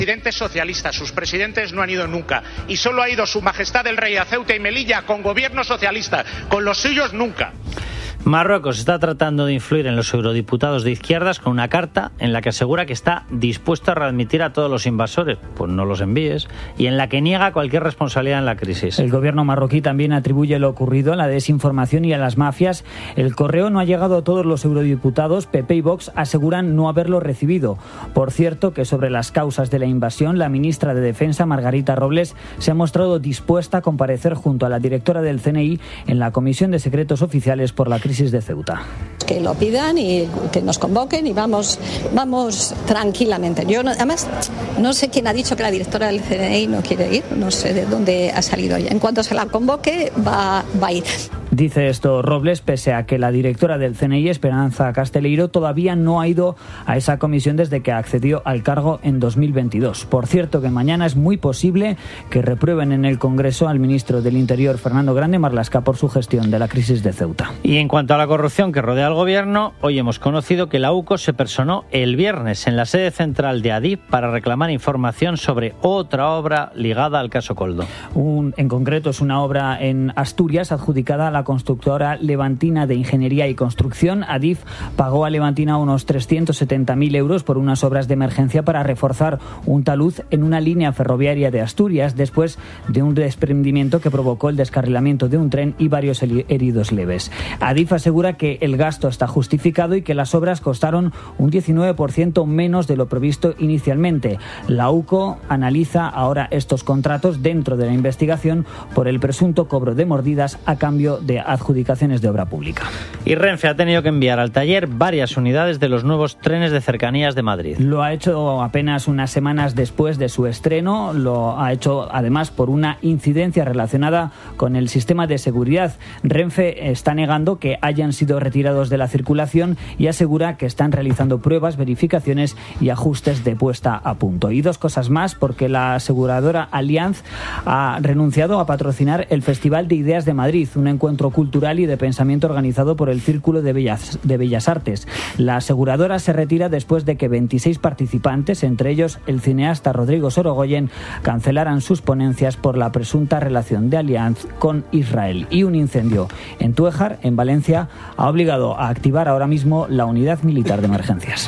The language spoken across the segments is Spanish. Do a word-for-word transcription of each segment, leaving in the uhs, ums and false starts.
Presidentes socialistas, sus presidentes no han ido nunca. Y solo ha ido Su Majestad el Rey a Ceuta y Melilla con gobierno socialista. Con los suyos nunca. Marruecos está tratando de influir en los eurodiputados de izquierdas con una carta en la que asegura que está dispuesto a readmitir a todos los invasores, pues no los envíes, y en la que niega cualquier responsabilidad en la crisis. El gobierno marroquí también atribuye lo ocurrido a la desinformación y a las mafias. El correo no ha llegado a todos los eurodiputados. P P y Vox aseguran no haberlo recibido. Por cierto, que sobre las causas de la invasión, la ministra de Defensa, Margarita Robles, se ha mostrado dispuesta a comparecer junto a la directora del C N I en la Comisión de Secretos Oficiales por la crisis de Ceuta. Que lo pidan y que nos convoquen y vamos vamos tranquilamente. Yo no, además no sé quién ha dicho que la directora del C N I no quiere ir, no sé de dónde ha salido ella. En cuanto se la convoque va, va a ir. Dice esto Robles, pese a que la directora del C N I, Esperanza Casteleiro, todavía no ha ido a esa comisión desde que accedió al cargo en dos mil veintidós. Por cierto, que mañana es muy posible que reprueben en el Congreso al ministro del Interior, Fernando Grande Marlaska, por su gestión de la crisis de Ceuta. Y en cuanto a la corrupción que rodea al gobierno, hoy hemos conocido que la U C O se personó el viernes en la sede central de Adif para reclamar información sobre otra obra ligada al caso Coldo. Un, en concreto, es una obra en Asturias adjudicada a la constructora levantina de ingeniería y construcción. Adif pagó a Levantina unos trescientos setenta mil euros por unas obras de emergencia para reforzar un talud en una línea ferroviaria de Asturias después de un desprendimiento que provocó el descarrilamiento de un tren y varios heridos leves. Adif asegura que el gasto está justificado y que las obras costaron un diecinueve por ciento menos de lo previsto inicialmente. La U C O analiza ahora estos contratos dentro de la investigación por el presunto cobro de mordidas a cambio de adjudicaciones de obra pública. Y Renfe ha tenido que enviar al taller varias unidades de los nuevos trenes de cercanías de Madrid. Lo ha hecho apenas unas semanas después de su estreno. Lo ha hecho además por una incidencia relacionada con el sistema de seguridad. Renfe está negando que hayan sido retirados de la circulación y asegura que están realizando pruebas, verificaciones y ajustes de puesta a punto. Y dos cosas más, porque la aseguradora Allianz ha renunciado a patrocinar el Festival de Ideas de Madrid, un encuentro cultural y de pensamiento organizado por el Círculo de Bellas, de Bellas Artes. La aseguradora se retira después de que veintiséis participantes, entre ellos el cineasta Rodrigo Sorogoyen, cancelaran sus ponencias por la presunta relación de Allianz con Israel. Y un incendio en Túejar, en Valencia, ha obligado a activar ahora mismo la unidad militar de emergencias.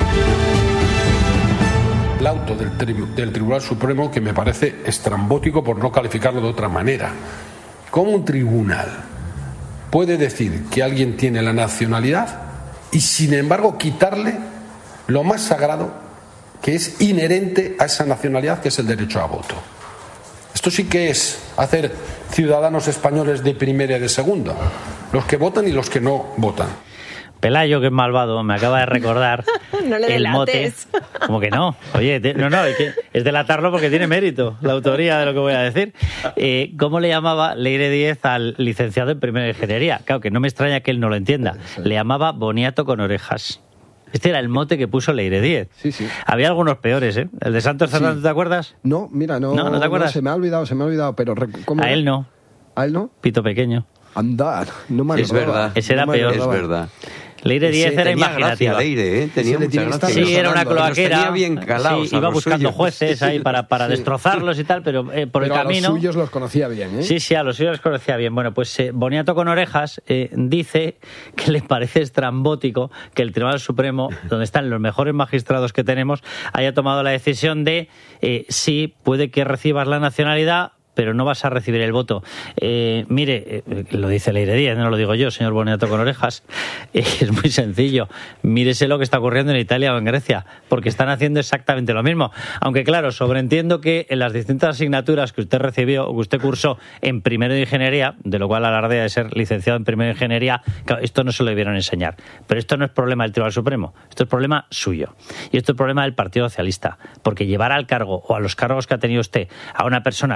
El auto del, tri- del Tribunal Supremo, que me parece estrambótico por no calificarlo de otra manera. ¿Cómo un tribunal puede decir que alguien tiene la nacionalidad y sin embargo quitarle lo más sagrado que es inherente a esa nacionalidad, que es el derecho a voto? Esto sí que es hacer ciudadanos españoles de primera y de segunda, los que votan y los que no votan. Pelayo, que es malvado, me acaba de recordar no le el mote. delates. Como que no. Oye, te, no, no, es, que es delatarlo porque tiene mérito la autoría de lo que voy a decir. Eh, ¿Cómo le llamaba Leire Díez al licenciado en primera ingeniería? Claro, que no me extraña que él no lo entienda. Le llamaba boniato con orejas. Este era el mote que puso Leire Díez. Sí, sí. Había algunos peores, ¿eh? El de Santos Fernández, sí. ¿Te acuerdas? No, mira, no. No, ¿no te acuerdas? No, se me ha olvidado, se me ha olvidado, pero... ¿cómo A era? él no. ¿A él no? Pito pequeño. Andar, no me Es verdad. Ese era no peor. Es verdad. Leire Díez era tenía imaginativa. Gracia, Leire, ¿eh? Tenía le mucha tiene que gracia. estar Sí, era una resonando, cloaquera. Los tenía bien calados Sí, a iba los buscando suyos. jueces ahí para, para Sí. destrozarlos y tal, pero eh, por Pero el a camino... los suyos los conocía bien, ¿eh? Sí, sí, a los suyos los conocía bien. Bueno, pues eh, Boniato con orejas eh, dice que le parece estrambótico que el Tribunal Supremo, donde están los mejores magistrados que tenemos, haya tomado la decisión de eh, sí, puede que recibas la nacionalidad, pero no vas a recibir el voto. Eh, mire, eh, lo dice Leire Díez, no lo digo yo, señor Boniato con orejas. Eh, es muy sencillo. Mírese lo que está ocurriendo en Italia o en Grecia, porque están haciendo exactamente lo mismo. Aunque claro, sobreentiendo que en las distintas asignaturas que usted recibió o que usted cursó en primero de ingeniería, de lo cual alardea de ser licenciado en primero de ingeniería, claro, esto no se lo debieron enseñar. Pero esto no es problema del Tribunal Supremo, esto es problema suyo. Y esto es problema del Partido Socialista, porque llevar al cargo o a los cargos que ha tenido usted a una persona que una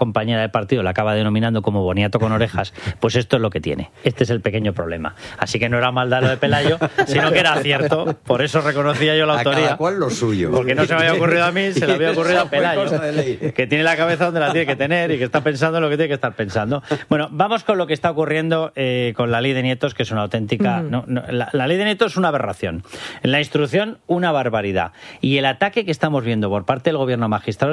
compañera de partido la acaba denominando como boniato con orejas, pues esto es lo que tiene. Este es el pequeño problema. Así que no era maldad lo de Pelayo, sino que era cierto. Por eso reconocía yo la autoría. A cada cual lo suyo. Porque no se me había ocurrido a mí, se le había ocurrido a Pelayo, que tiene la cabeza donde la tiene que tener y que está pensando en lo que tiene que estar pensando. Bueno, vamos con lo que está ocurriendo eh, con la ley de nietos, que es una auténtica... Mm. No, no, la, la ley de nietos es una aberración. En la instrucción, una barbaridad. Y el ataque que estamos viendo por parte del gobierno magistrado